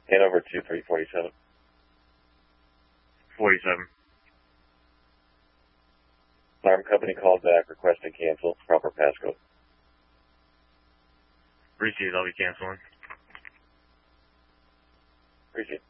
Hanover 2347. 47. Alarm company called back requesting cancel. Proper passcode. Received. I'll be canceling. Appreciate it.